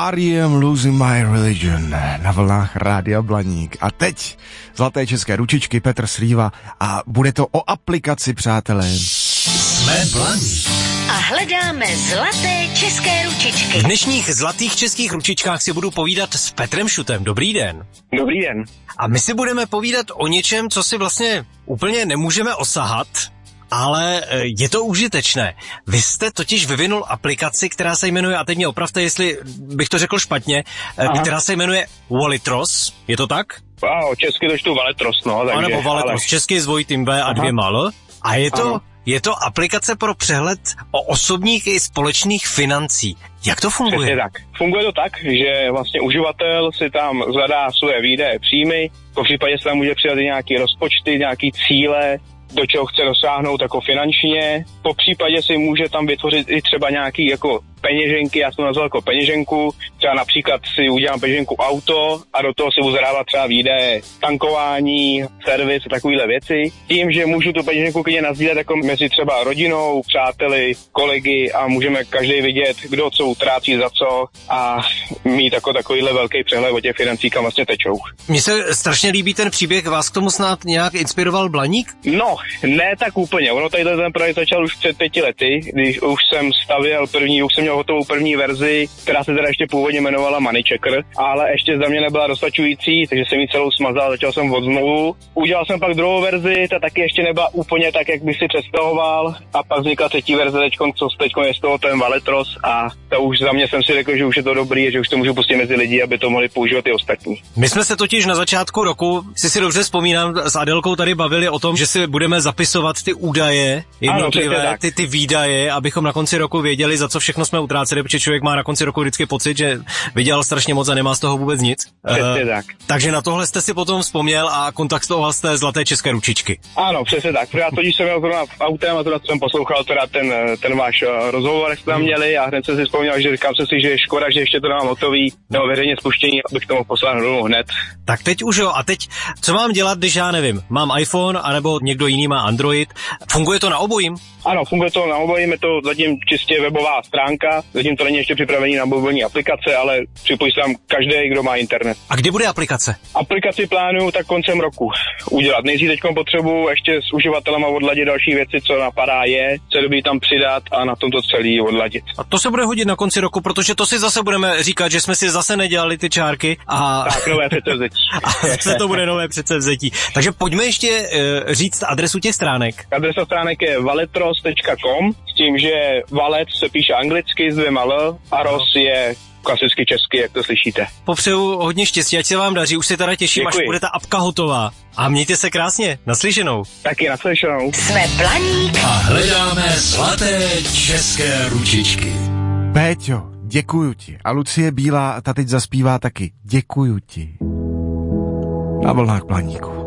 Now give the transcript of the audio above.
R.E.M. Losing My Religion na vlnách Rádia Blaník. A teď zlaté české ručičky, Petr Slíva a bude to o aplikaci, přátelé. Jsme Blaník. A hledáme zlaté české ručičky. V dnešních zlatých českých ručičkách si budu povídat s Petrem Šutem. Dobrý den. Dobrý den. A my si budeme povídat o něčem, co si vlastně úplně nemůžeme osahat, ale je to užitečné. Vy jste totiž vyvinul aplikaci, která se jmenuje, a teď mě opravte, jestli bych to řekl špatně, která se jmenuje Walitros. Je to tak? Česky to čtu Valetros, no. Takže, nebo Valetros, ale... česky s dvojitým V a dvěma L. A je to aplikace pro přehled o osobních i společných financí. Jak to funguje? Přesně tak. Funguje to tak, že vlastně uživatel si tam zadá své výdaje, příjmy, po případě se tam může přidat i nějaké rozpočty, nějaké cíle, do čeho chce dosáhnout jako finančně. Po případě si může tam vytvořit i třeba nějaký jako peněženky, já jsem to nazval jako peněženku, třeba například si udělám peněženku auto a do toho si budu zadávat třeba výdaje tankování, servis a takovéhle věci. Tím, že můžu tu peněženku klidně nasdílet jako mezi třeba rodinou, přáteli, kolegy a můžeme každý vidět, kdo co utrácí za co a mít jako takovýhle velký přehled o těch financí, kam vlastně tečou. Mně se strašně líbí ten příběh, vás k tomu snad nějak inspiroval Blaník? No, ne tak úplně. Ono tadyhle ten projekt začal už před 5 lety, když už jsem stavěl už jsem měl hotovou první verzi, která se teda ještě původně jmenovala Money Checker, ale ještě za mě nebyla dostačující, takže jsem ji celou smazal, začal jsem od znovu. Udělal jsem pak druhou verzi, ta taky ještě nebyla úplně tak, jak bych si představoval, a pak vznikla třetí verze, co je z toho ten Valetros, a to už za mě jsem si řekl, že už je to dobrý, že už to můžu pustit mezi lidi, aby to mohli používat i ostatní. My jsme se totiž na začátku roku, si dobře vzpomínám, s Adelkou tady bavili o tom, že si budeme zapisovat ty údaje, jednotlivé, ty výdaje, abychom na konci roku věděli, za co všechno jsme utráceli, protože člověk má na konci roku vždycky pocit, že vydělal strašně moc a nemá z toho vůbec nic. Přesně tak. Takže na tohle jste si potom vzpomněl a kontaktoval jste zlaté české ručičky. Ano, přesně tak. Já totiž jsem měl zrovna v autem a jsem poslouchal teda ten váš rozhovor, jak jste tam měli, a hned jsem si vzpomněl, že říkám si, že je škoda, že ještě to nemám hotový, nebo veřejně spuštění, abych to mohl poslat hned. Tak teď už jo. A teď, co mám dělat, když já nevím, mám iPhone, anebo někdo jiný má Android? Funguje to na obojím? Ano, funguje to na obojím, je to zatím čistě webová stránka, zatím to není ještě připravený na mobilní aplikace, ale připojí se tam každý, kdo má internet. A kdy bude aplikace? Aplikaci plánuju tak koncem roku udělat. Nejdřív teďkom potřebuji ještě s uživatelema odladit další věci, co napadá se dobrý tam přidat a na tomto celý odladit. A to se bude hodit na konci roku, protože to si zase budeme říkat, že jsme si zase nedělali ty čárky a... Tak, nové předsevzetí. A zase to bude nové předsevzetí. Takže pojďme ještě říct adresu těch stránek. Adresa stránek je valetros.com, s tím, že valet se píše anglicky s 2 L a ros je klasicky česky, jak to slyšíte. Popřeju hodně štěstí, ať se vám daří, už se teda těším, Děkuji. Až bude ta apka hotová. A mějte se krásně, naslyšenou. Taky naslyšenou. Jsme Blaník a hledáme zlaté české ručičky. Péťo, děkuju ti. A Lucie Bílá, ta teď zaspívá taky. Děkuju ti. Na vlnách Blaníku.